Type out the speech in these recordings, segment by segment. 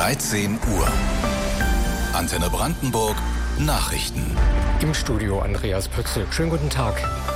13 Uhr. Antenne Brandenburg Nachrichten. Im Studio Andreas Pützel. Schönen guten Tag.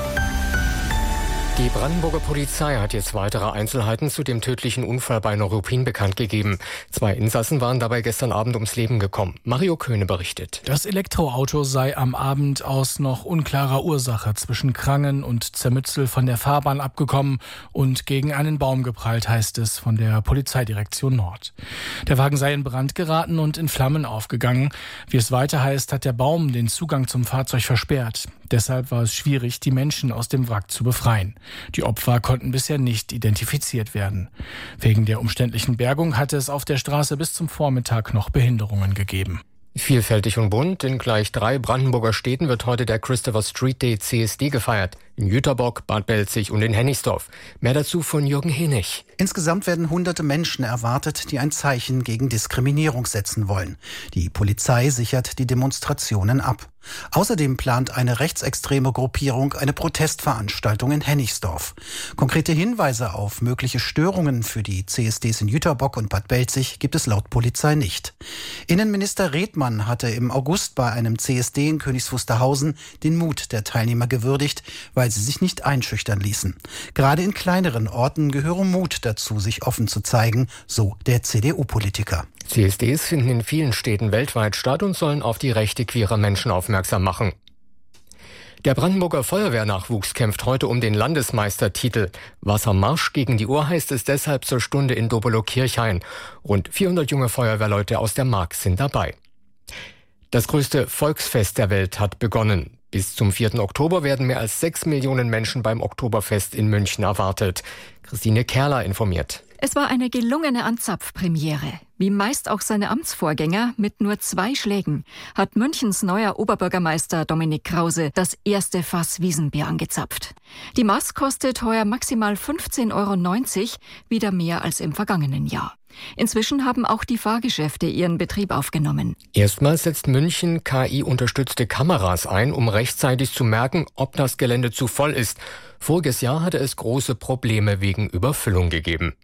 Die Brandenburger Polizei hat jetzt weitere Einzelheiten zu dem tödlichen Unfall bei Neuruppin bekannt gegeben. 2 Insassen waren dabei gestern Abend ums Leben gekommen. Mario Köhne berichtet. Das Elektroauto sei am Abend aus noch unklarer Ursache zwischen Krangen und Zermützel von der Fahrbahn abgekommen und gegen einen Baum geprallt, heißt es von der Polizeidirektion Nord. Der Wagen sei in Brand geraten und in Flammen aufgegangen. Wie es weiter heißt, hat der Baum den Zugang zum Fahrzeug versperrt. Deshalb war es schwierig, die Menschen aus dem Wrack zu befreien. Die Opfer konnten bisher nicht identifiziert werden. Wegen der umständlichen Bergung hatte es auf der Straße bis zum Vormittag noch Behinderungen gegeben. Vielfältig und bunt. In gleich 3 Brandenburger Städten wird heute der Christopher Street Day CSD gefeiert. In Jüterbock, Bad Belzig und in Hennigsdorf. Mehr dazu von Jürgen Hennig. Insgesamt werden hunderte Menschen erwartet, die ein Zeichen gegen Diskriminierung setzen wollen. Die Polizei sichert die Demonstrationen ab. Außerdem plant eine rechtsextreme Gruppierung eine Protestveranstaltung in Hennigsdorf. Konkrete Hinweise auf mögliche Störungen für die CSDs in Jüterbock und Bad Belzig gibt es laut Polizei nicht. Innenminister Redmann hatte im August bei einem CSD in Königs Wusterhausen den Mut der Teilnehmer gewürdigt, weil sie sich nicht einschüchtern ließen. Gerade in kleineren Orten gehöre Mut dazu, sich offen zu zeigen, so der CDU-Politiker. CSDs finden in vielen Städten weltweit statt und sollen auf die Rechte queerer Menschen aufmerksam machen. Der Brandenburger Feuerwehrnachwuchs kämpft heute um den Landesmeistertitel. Wassermarsch gegen die Uhr heißt es deshalb zur Stunde in Dobelow-Kirchhain. Rund 400 junge Feuerwehrleute aus der Mark sind dabei. Das größte Volksfest der Welt hat begonnen. Bis zum 4. Oktober werden mehr als 6 Millionen Menschen beim Oktoberfest in München erwartet. Christine Kerler informiert. Es war eine gelungene Anzapfpremiere. Wie meist auch seine Amtsvorgänger mit nur 2 Schlägen hat Münchens neuer Oberbürgermeister Dominik Krause das erste Fass Wiesenbier angezapft. Die Maß kostet heuer maximal 15,90 €, wieder mehr als im vergangenen Jahr. Inzwischen haben auch die Fahrgeschäfte ihren Betrieb aufgenommen. Erstmals setzt München KI-unterstützte Kameras ein, um rechtzeitig zu merken, ob das Gelände zu voll ist. Voriges Jahr hatte es große Probleme wegen Überfüllung gegeben.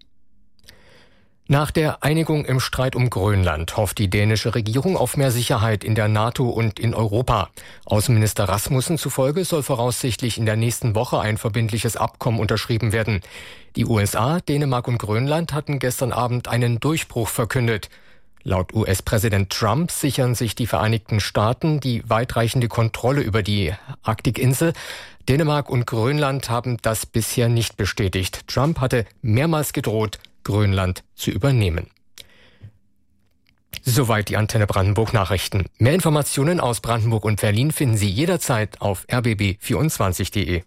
Nach der Einigung im Streit um Grönland hofft die dänische Regierung auf mehr Sicherheit in der NATO und in Europa. Außenminister Rasmussen zufolge soll voraussichtlich in der nächsten Woche ein verbindliches Abkommen unterschrieben werden. Die USA, Dänemark und Grönland hatten gestern Abend einen Durchbruch verkündet. Laut US-Präsident Trump sichern sich die Vereinigten Staaten die weitreichende Kontrolle über die Arktikinsel. Dänemark und Grönland haben das bisher nicht bestätigt. Trump hatte mehrmals gedroht, Grönland zu übernehmen. Soweit die Antenne Brandenburg Nachrichten. Mehr Informationen aus Brandenburg und Berlin finden Sie jederzeit auf rbb24.de.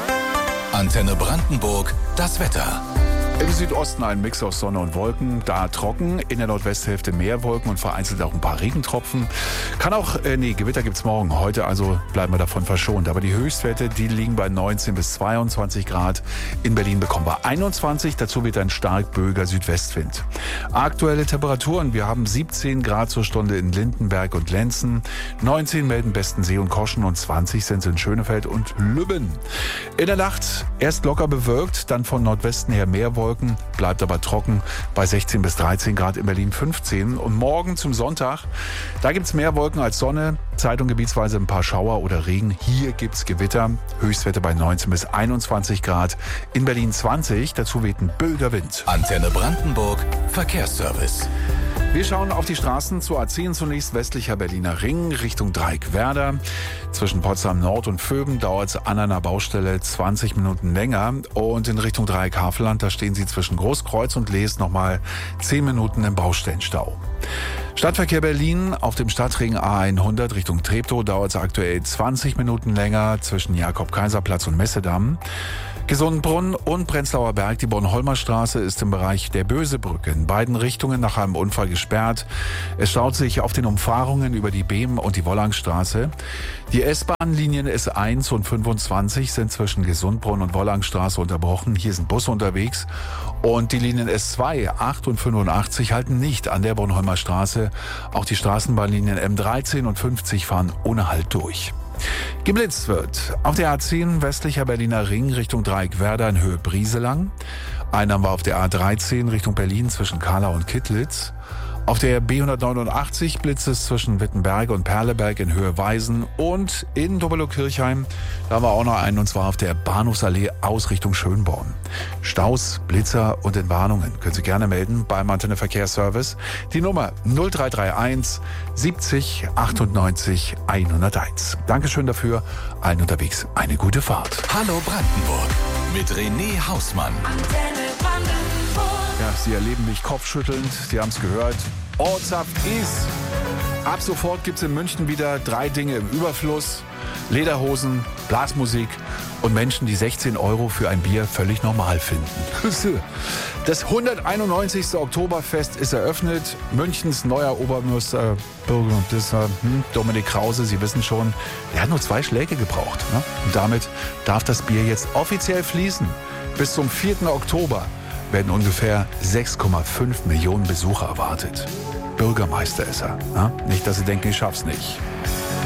Antenne Brandenburg, das Wetter. Im Südosten ein Mix aus Sonne und Wolken, da trocken, in der Nordwesthälfte mehr Wolken und vereinzelt auch ein paar Regentropfen. Gewitter gibt's morgen, heute also bleiben wir davon verschont. Aber die Höchstwerte, die liegen bei 19 bis 22 Grad. In Berlin bekommen wir 21, dazu wird ein stark böiger Südwestwind. Aktuelle Temperaturen, wir haben 17 Grad zur Stunde in Lindenberg und Lenzen, 19 melden Bestensee und Koschen und 20 sind es in Schönefeld und Lübben. In der Nacht erst locker bewölkt, dann von Nordwesten her mehr Wolken, bleibt aber trocken bei 16 bis 13 Grad, in Berlin 15. Und morgen zum Sonntag, da gibt's mehr Wolken als Sonne, Zeit- und gebietsweise ein paar Schauer oder Regen. Hier gibt's Gewitter, Höchstwerte bei 19 bis 21 Grad, in Berlin 20, dazu weht ein böiger Wind. Antenne Brandenburg, Verkehrsservice. Wir schauen auf die Straßen zur A10 zunächst, westlicher Berliner Ring, Richtung Dreieckwerder. Zwischen Potsdam Nord und Vöben dauert es an einer Baustelle 20 Minuten länger. Und in Richtung Dreieck Havelland, da stehen Sie zwischen Großkreuz und Lees nochmal 10 Minuten im Baustellenstau. Stadtverkehr Berlin auf dem Stadtring A100 Richtung Treptow dauert es aktuell 20 Minuten länger zwischen Jakob-Kaiser-Platz und Messedamm. Gesundbrunn und Prenzlauer Berg, die Bornholmer Straße ist im Bereich der Bösebrücke in beiden Richtungen nach einem Unfall gesperrt. Es staut sich auf den Umfahrungen über die Behm- und die Wollangstraße. Die S-Bahn-Linien S1 und 25 sind zwischen Gesundbrunn und Wollangstraße unterbrochen. Hier sind Busse unterwegs. Und die Linien S2, 8 und 85 halten nicht an der Bornholmer Straße. Auch die Straßenbahnlinien M13 und 50 fahren ohne Halt durch. Geblitzt wird auf der A10 westlicher Berliner Ring Richtung Dreieckwerder in Höhe Brieselang. Einen haben wir auf der A13 Richtung Berlin zwischen Kahlau und Kittlitz. Auf der B189 blitzt es zwischen Wittenberge und Perleberg in Höhe Weisen und in Dobelow-Kirchheim. Da haben wir auch noch einen, und zwar auf der Bahnhofsallee aus Richtung Schönborn. Staus, Blitzer und Entwarnungen können Sie gerne melden beim Antenne Verkehrsservice. Die Nummer 0331 70 98 101. Dankeschön dafür. Allen unterwegs eine gute Fahrt. Hallo Brandenburg mit René Hausmann. Ja, Sie erleben mich kopfschüttelnd. Sie haben es gehört. Ortssaft ist. Ab sofort gibt es in München wieder 3 Dinge im Überfluss. Lederhosen, Blasmusik und Menschen, die 16 € für ein Bier völlig normal finden. Das 191. Oktoberfest ist eröffnet. Münchens neuer Obermeister, Bürgermeister Dominik Krause, Sie wissen schon, er hat nur 2 Schläge gebraucht. Ne? Und damit darf das Bier jetzt offiziell fließen. Bis zum 4. Oktober werden ungefähr 6,5 Millionen Besucher erwartet. Bürgermeister ist er. Ne? Nicht, dass Sie denken, ich schaff's nicht.